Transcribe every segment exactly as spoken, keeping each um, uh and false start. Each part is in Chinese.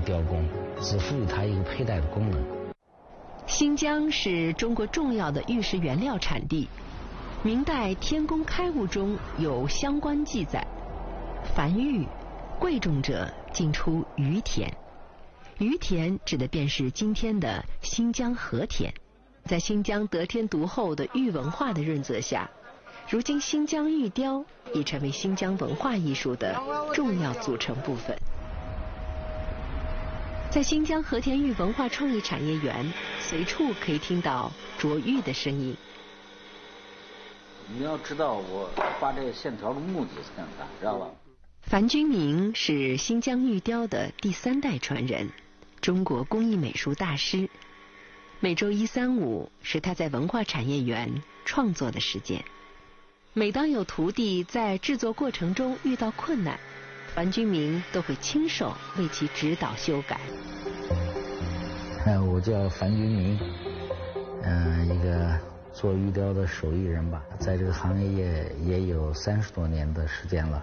雕工，只赋予它一个佩戴的功能。 新疆是中国重要的玉石原料产地，明代《天工开物》中有相关记载：凡玉，贵重者尽出于田。于田指的便是今天的新疆和田。在新疆得天独厚的玉文化的润泽下，如今新疆玉雕已成为新疆文化艺术的重要组成部分。在新疆和田玉文化创意产业园，随处可以听到琢玉的声音。 你要知道我画这个线条的目的是干啥，知道吧？ 樊君明是新疆玉雕的第三代传人，中国工艺美术大师。每周一、三、五是他在文化产业园创作的时间。每当有徒弟在制作过程中遇到困难，樊君明都会亲手为其指导修改。 我叫樊君明，嗯、呃，一个做玉雕的手艺人吧，在这个行业也也有三十多年的时间了。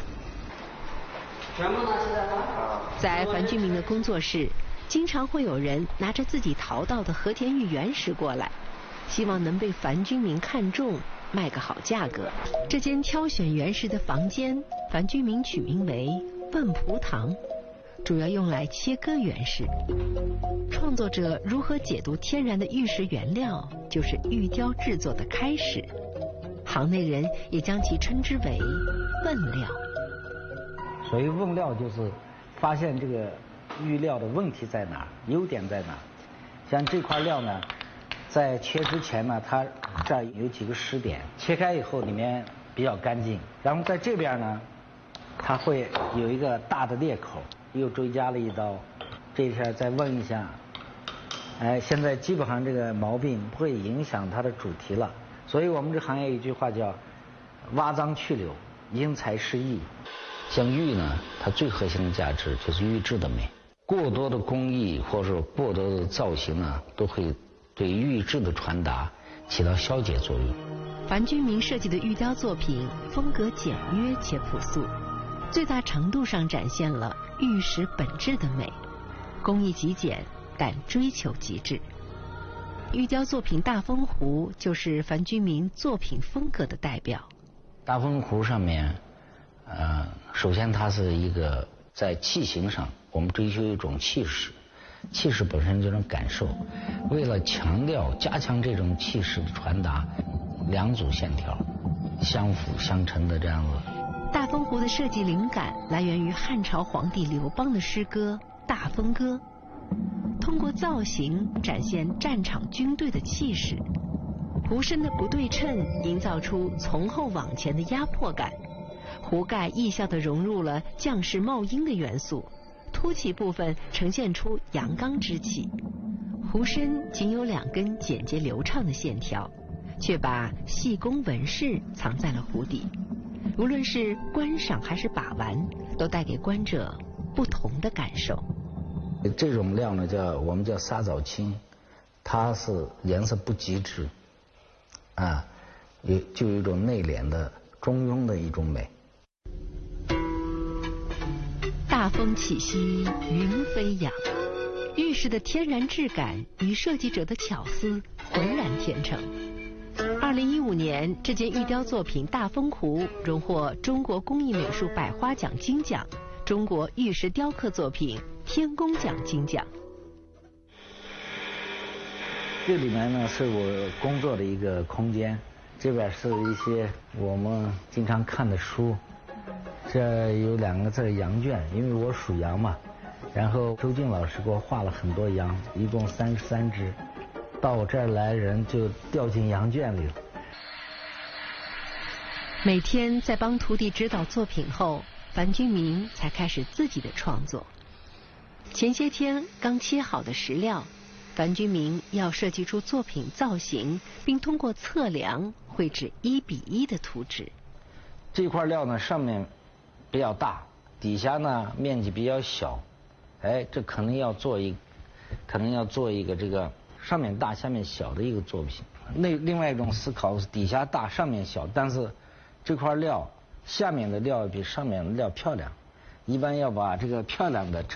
在樊君明的工作室，经常会有人拿着自己淘到的和田玉原石过来，希望能被樊君明看中，卖个好价格。这间挑选原石的房间，樊君明取名为万圃堂，主要用来切割原石。创作者如何解读天然的玉石原料，就是玉雕制作的开始。行内人也将其称之为问料。 所谓问料，就是发现这个玉料的问题在哪儿，优点在哪儿。像这块料呢，在切之前呢，它这儿有几个湿点，切开以后里面比较干净。然后在这边呢，它会有一个大的裂口，又追加了一刀。这一下再问一下，哎，现在基本上这个毛病不会影响它的主题了。所以我们这行业有一句话叫挖脏去瘤，因材施艺。 像玉呢，它最核心的价值就是玉质的美。过多的工艺或者过多的造型呢，都会对玉质的传达起到消解作用。 樊君明设计的玉雕作品风格简约且朴素，最大程度上展现了玉石本质的美，工艺极简，但追求极致。玉雕作品大风壶就是樊君明作品风格的代表。 大风壶上面，呃，首先它是一个在器型上，我们追求一种气势，气势本身这种感受。为了强调、加强这种气势的传达，两组线条相辅相成的这样子。 大风壶的设计灵感来源于汉朝皇帝刘邦的诗歌《大风歌》，通过造型展现战场军队的气势。壶身的不对称营造出从后往前的压迫感，壶盖艺效地融入了将士帽缨的元素，凸起部分呈现出阳刚之气。壶身仅有两根简洁流畅的线条，却把细工纹饰藏在了壶底。无论是观赏还是把玩，都带给观者不同的感受。 这种料呢，叫我们叫沙枣青，它是颜色不极致，啊，有就有一种内敛的中庸的一种美。 大风起兮云飞扬，玉石的天然质感与设计者的巧思浑然天成。二零一五年，这件玉雕作品大风壶荣获中国工艺美术百花奖金奖、中国玉石雕刻作品天工奖金奖。 这里面呢是我工作的一个空间，这边是一些我们经常看的书。这有两个字羊圈，因为我属羊嘛，然后周静老师给我画了很多羊，一共三十三只，到我这儿来人就掉进羊圈里了。 每天在帮徒弟指导作品后，樊君明才开始自己的创作。前些天刚切好的石料，樊君明要设计出作品造型，并通过测量绘制一比一的图纸。 这块料呢，上面比较大，底下呢面积比较小，哎，这可能要做一，可能要做一个这个上面大下面小的一个作品。那另外一种思考是底下大上面小，但是这块料下面的料比上面的料漂亮，一般要把这个漂亮的呈